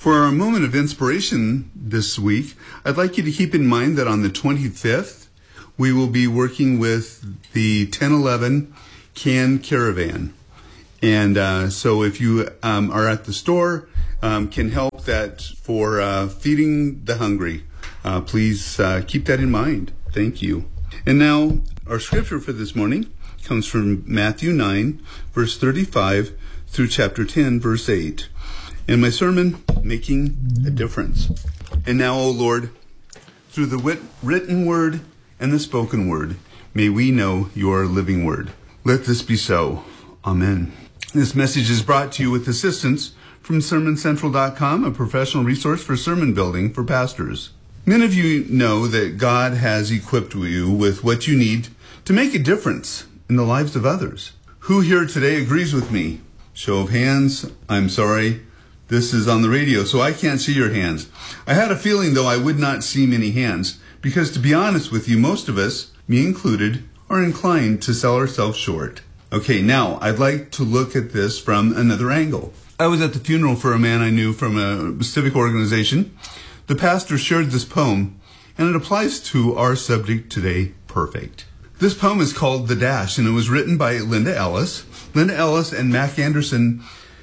For our moment of inspiration this week, I'd like you to keep in mind that on the 25th, we will be working with the 1011 Can Caravan. And so if you are at the store, can help that for feeding the hungry. Please keep that in mind. Thank you. And now our scripture for this morning comes from Matthew 9, verse 35 through chapter 10, verse 8. And my sermon, Making a Difference. And now, O Lord, through the written word and the spoken word, may we know your living word. Let this be so. Amen. This message is brought to you with assistance from SermonCentral.com, a professional resource for sermon building for pastors. Many of you know that God has equipped you with what you need to make a difference in the lives of others. Who here today agrees with me? Show of hands. I'm sorry. This is on the radio, so I can't see your hands. I had a feeling, though, I would not see many hands, because to be honest with you, most of us, me included, are inclined to sell ourselves short. Okay, now, I'd like to look at this from another angle. I was at the funeral for a man I knew from a civic organization. The pastor shared this poem, and it applies to our subject today, perfect. This poem is called The Dash, and it was written by Linda Ellis. Linda Ellis and Mac Anderson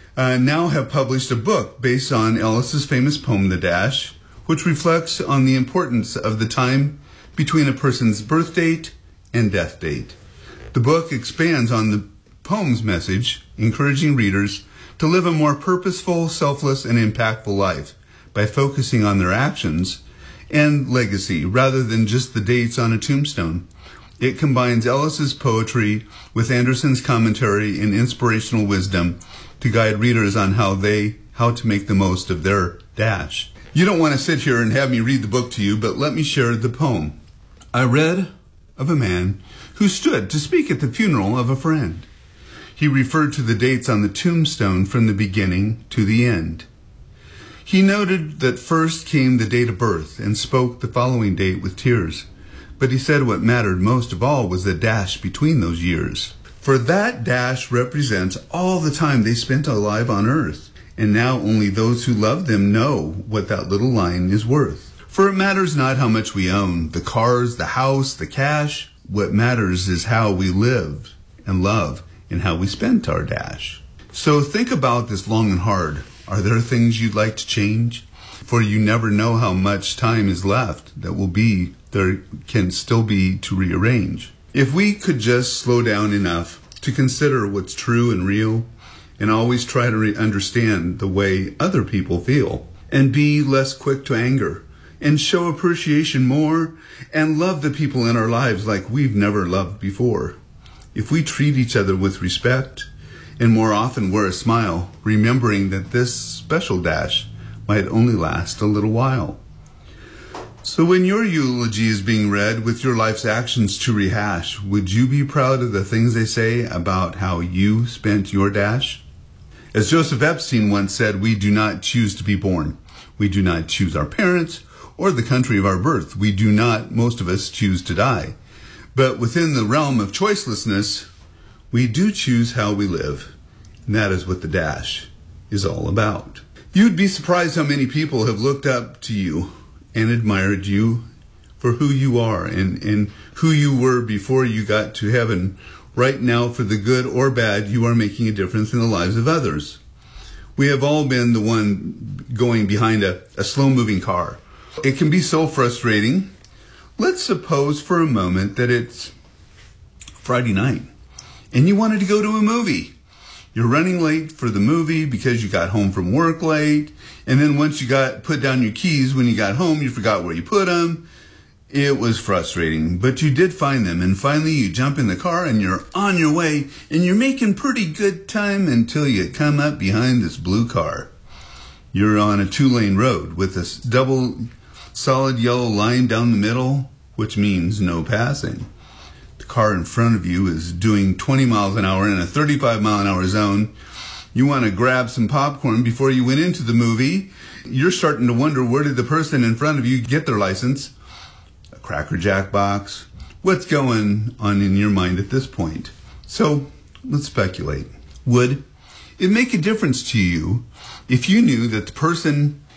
now have published a book based on Ellis's famous poem, The Dash, which reflects on the importance of the time between a person's birth date and death date. The book expands on the poem's message, encouraging readers to live a more purposeful, selfless, and impactful life by focusing on their actions and legacy rather than just the dates on a tombstone. It combines Ellis's poetry with Anderson's commentary and inspirational wisdom to guide readers on how to make the most of their dash. You don't want to sit here and have me read the book to you, but let me share the poem. I read of a man who stood to speak at the funeral of a friend. He referred to the dates on the tombstone from the beginning to the end. He noted that first came the date of birth and spoke the following date with tears. But he said what mattered most of all was the dash between those years. For that dash represents all the time they spent alive on earth. And now only those who love them know what that little line is worth. For it matters not how much we own, the cars, the house, the cash. What matters is how we live and love and how we spent our dash. So think about this long and hard. Are there things you'd like to change? For you never know how much time is left there can still be to rearrange. If we could just slow down enough to consider what's true and real and always try to understand the way other people feel and be less quick to anger and show appreciation more and love the people in our lives like we've never loved before. If we treat each other with respect and more often wear a smile, remembering that this special dash might only last a little while. So when your eulogy is being read with your life's actions to rehash, would you be proud of the things they say about how you spent your dash? As Joseph Epstein once said, we do not choose to be born. We do not choose our parents or the country of our birth. We do not, most of us, choose to die. But within the realm of choicelessness, we do choose how we live. And that is what the dash is all about. You'd be surprised how many people have looked up to you and admired you for who you are and who you were before you got to heaven. Right now, for the good or bad, you are making a difference in the lives of others. We have all been the one going behind a slow-moving car. It can be so frustrating. Let's suppose for a moment that it's Friday night and you wanted to go to a movie. You're running late for the movie because you got home from work late. And then once you put down your keys when you got home, you forgot where you put them. It was frustrating, but you did find them. And finally you jump in the car and you're on your way and you're making pretty good time until you come up behind this blue car. You're on a 2-lane road with this double solid yellow line down the middle, which means no passing. The car in front of you is doing 20 miles an hour in a 35-mile-an-hour zone. You want to grab some popcorn before you went into the movie. You're starting to wonder, where did the person in front of you get their license? A Cracker Jack box? What's going on in your mind at this point? So let's speculate. Would it make a difference to you if you knew that the person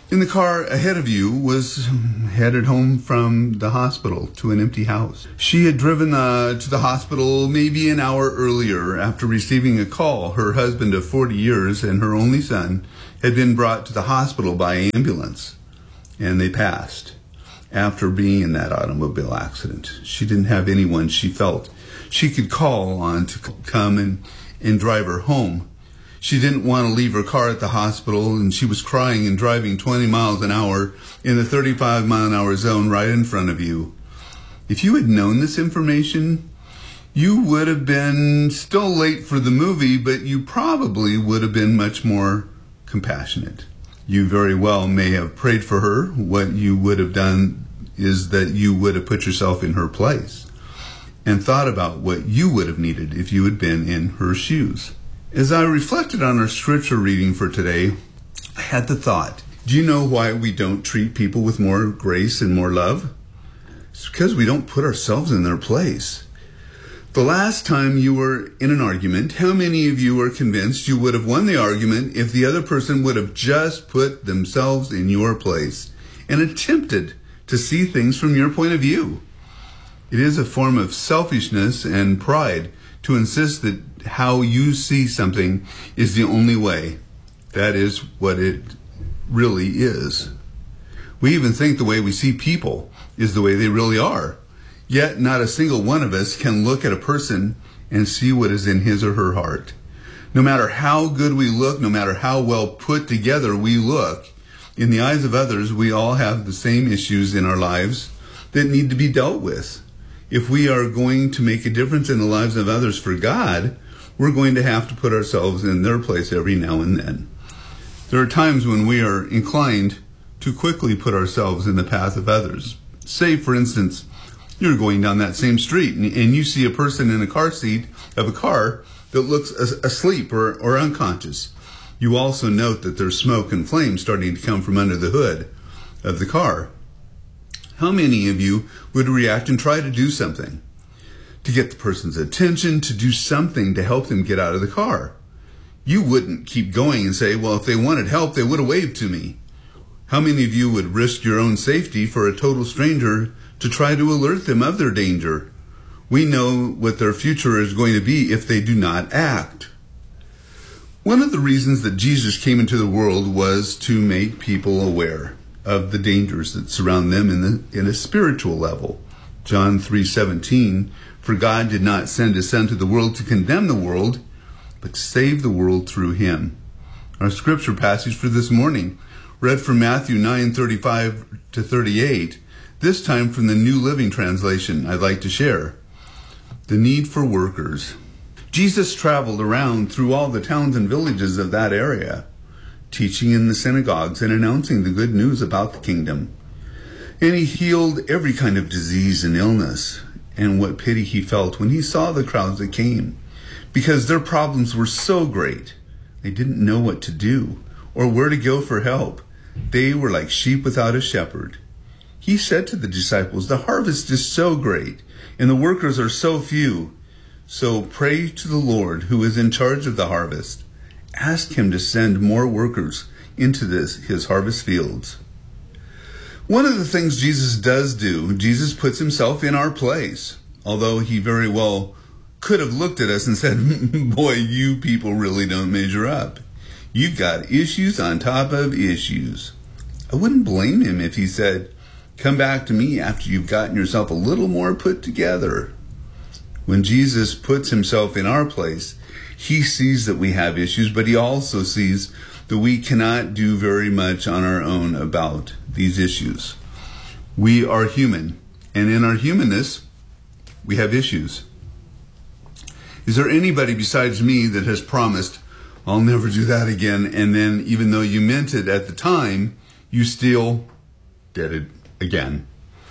In the car ahead of you was headed home from the hospital to an empty house. She had driven to the hospital maybe an hour earlier after receiving a call. Her husband of 40 years and her only son had been brought to the hospital by ambulance, and they passed after being in that automobile accident. She didn't have anyone she felt she could call on to come and drive her home. She didn't want to leave her car at the hospital, and she was crying and driving 20 miles an hour in the 35-mile-an-hour zone right in front of you. If you had known this information, you would have been still late for the movie, but you probably would have been much more compassionate. You very well may have prayed for her. What you would have done is that you would have put yourself in her place and thought about what you would have needed if you had been in her shoes. As I reflected on our scripture reading for today, I had the thought, do you know why we don't treat people with more grace and more love? It's because we don't put ourselves in their place. The last time you were in an argument, how many of you are convinced you would have won the argument if the other person would have just put themselves in your place and attempted to see things from your point of view? It is a form of selfishness and pride to insist that how you see something is the only way. That is what it really is. We even think the way we see people is the way they really are. Yet not a single one of us can look at a person and see what is in his or her heart. No matter how good we look, no matter how well put together we look, in the eyes of others, we all have the same issues in our lives that need to be dealt with. If we are going to make a difference in the lives of others for God, we're going to have to put ourselves in their place every now and then. There are times when we are inclined to quickly put ourselves in the path of others. Say, for instance, you're going down that same street and you see a person in a car seat of a car that looks asleep or unconscious. You also note that there's smoke and flame starting to come from under the hood of the car. How many of you would react and try to do something to get the person's attention, to do something to help them get out of the car? You wouldn't keep going and say, well, if they wanted help, they would have waved to me. How many of you would risk your own safety for a total stranger to try to alert them of their danger? We know what their future is going to be if they do not act. One of the reasons that Jesus came into the world was to make people aware of the dangers that surround them in a spiritual level. John 3:17, for God did not send his Son to the world to condemn the world, but to save the world through him. Our scripture passage for this morning, read from Matthew 9:35-38, this time from the New Living Translation, I'd like to share. The need for workers. Jesus traveled around through all the towns and villages of that area, teaching in the synagogues and announcing the good news about the kingdom. And he healed every kind of disease and illness. And what pity he felt when he saw the crowds that came, because their problems were so great. They didn't know what to do or where to go for help. They were like sheep without a shepherd. He said to the disciples, the harvest is so great and the workers are so few. So pray to the Lord who is in charge of the harvest. Ask him to send more workers into his harvest fields. One of the things Jesus does do, Jesus puts himself in our place. Although he very well could have looked at us and said, boy, you people really don't measure up. You've got issues on top of issues. I wouldn't blame him if he said, come back to me after you've gotten yourself a little more put together. When Jesus puts himself in our place, he sees that we have issues, but he also sees that we cannot do very much on our own about these issues. We are human, and in our humanness, we have issues. Is there anybody besides me that has promised, I'll never do that again, and then even though you meant it at the time, you still did it again?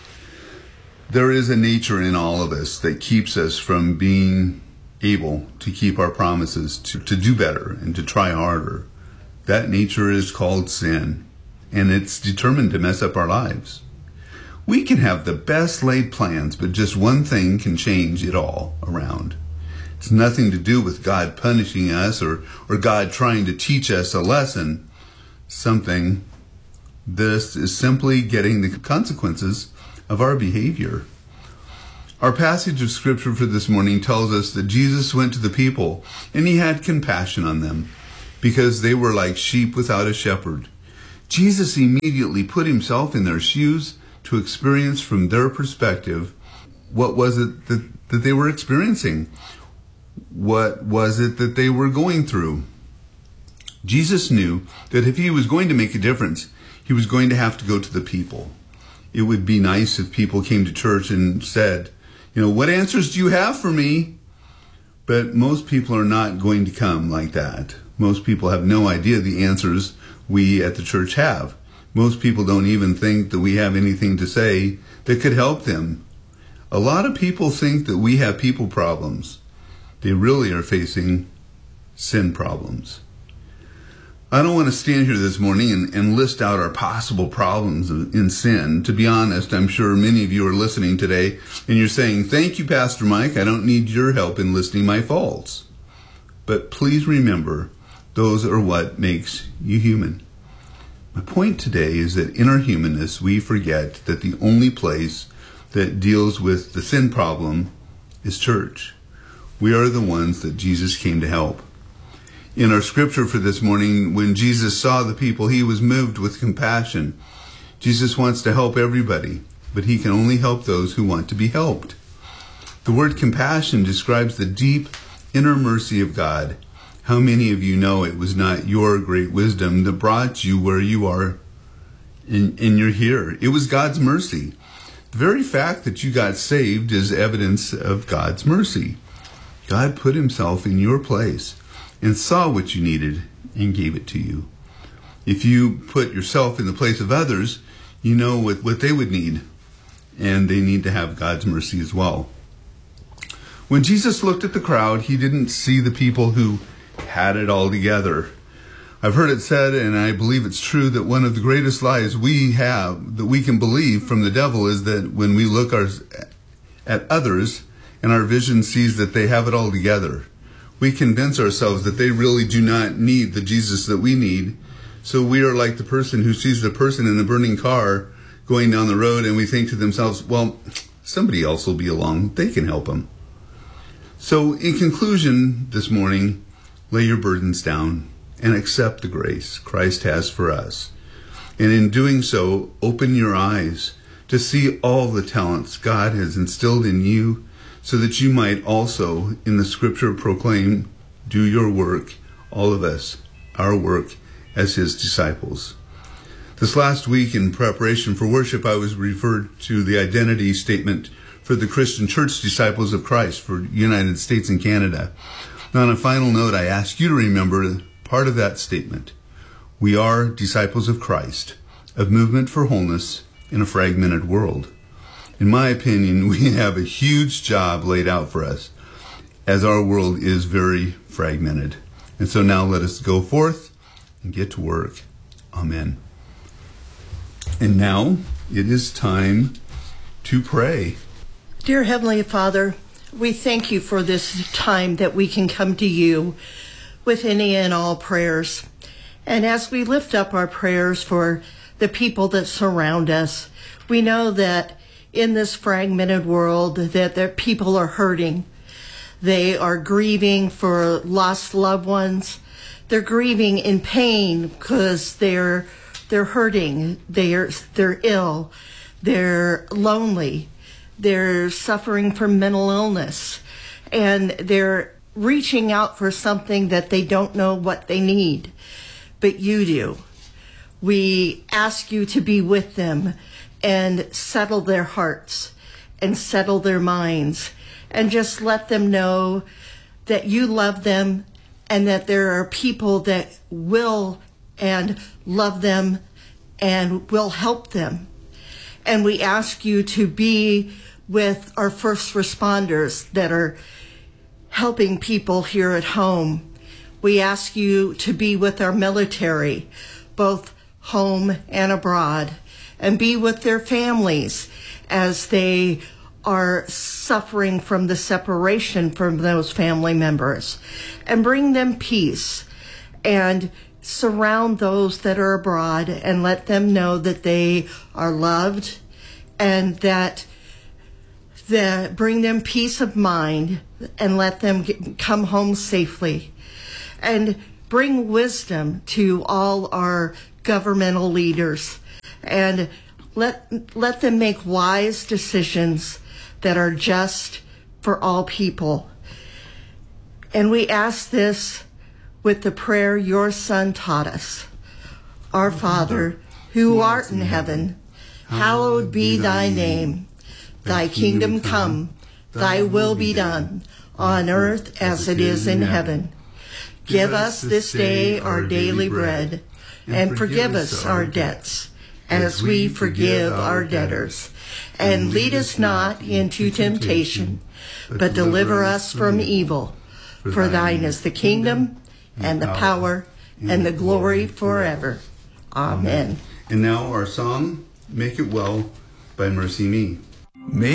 There is a nature in all of us that keeps us from being able to keep our promises, to do better and to try harder. That nature is called sin, and it's determined to mess up our lives. We can have the best laid plans, but just one thing can change it all around. It's nothing to do with God punishing us or God trying to teach us a lesson. Something This is simply getting the consequences of our behavior. Our passage of scripture for this morning tells us that Jesus went to the people and he had compassion on them because they were like sheep without a shepherd. Jesus immediately put himself in their shoes to experience from their perspective what was it that they were experiencing. What was it that they were going through? Jesus knew that if he was going to make a difference, he was going to have to go to the people. It would be nice if people came to church and said, what answers do you have for me? But most people are not going to come like that. Most people have no idea the answers we at the church have. Most people don't even think that we have anything to say that could help them. A lot of people think that we have people problems. They really are facing sin problems. I don't want to stand here this morning and list out our possible problems in sin. To be honest, I'm sure many of you are listening today and you're saying, thank you, Pastor Mike. I don't need your help in listing my faults. But please remember, those are what makes you human. My point today is that in our humanness, we forget that the only place that deals with the sin problem is church. We are the ones that Jesus came to help. In our scripture for this morning, when Jesus saw the people, he was moved with compassion. Jesus wants to help everybody, but he can only help those who want to be helped. The word compassion describes the deep inner mercy of God. How many of you know it was not your great wisdom that brought you where you are and you're here? It was God's mercy. The very fact that you got saved is evidence of God's mercy. God put himself in your place and saw what you needed and gave it to you. If you put yourself in the place of others, you know what they would need, and they need to have God's mercy as well. When Jesus looked at the crowd, he didn't see the people who had it all together. I've heard it said, and I believe it's true, that one of the greatest lies we have, that we can believe from the devil, is that when we look at others and our vision sees that they have it all together, we convince ourselves that they really do not need the Jesus that we need. So we are like the person who sees the person in the burning car going down the road, and we think to themselves, well, somebody else will be along. They can help them. So in conclusion this morning, lay your burdens down and accept the grace Christ has for us. And in doing so, open your eyes to see all the talents God has instilled in you, so that you might also, in the scripture, proclaim, do your work, all of us, our work as his disciples. This last week, in preparation for worship, I was referred to the identity statement for the Christian Church Disciples of Christ for the United States and Canada. Now, on a final note, I ask you to remember part of that statement. We are disciples of Christ, of Movement for Wholeness in a fragmented world. In my opinion, we have a huge job laid out for us, as our world is very fragmented. And so now let us go forth and get to work. Amen. And now it is time to pray. Dear Heavenly Father, we thank you for this time that we can come to you with any and all prayers. And as we lift up our prayers for the people that surround us, we know that in this fragmented world that people are hurting. They are grieving for lost loved ones. They're grieving in pain because they're hurting. They're ill. They're lonely. They're suffering from mental illness. And they're reaching out for something that they don't know what they need. But you do. We ask you to be with them and settle their hearts and settle their minds and just let them know that you love them and that there are people that will and love them and will help them. And we ask you to be with our first responders that are helping people here at home. We ask you to be with our military, both home and abroad, and be with their families as they are suffering from the separation from those family members, and bring them peace and surround those that are abroad and let them know that they are loved, and that bring them peace of mind and let them come home safely. And bring wisdom to all our governmental leaders, and let them make wise decisions that are just for all people. And we ask this with the prayer your Son taught us. Our Father, who art in heaven, hallowed be thy name. Thy kingdom come, thy will be done, on earth as it is in heaven. Give us this day our daily bread, and forgive us our debts, as we forgive our debtors. And lead us not into temptation, but deliver us from evil. For thine is the kingdom, and the power, and the glory forever. Amen. And now our song, Make It Well by Mercy Me.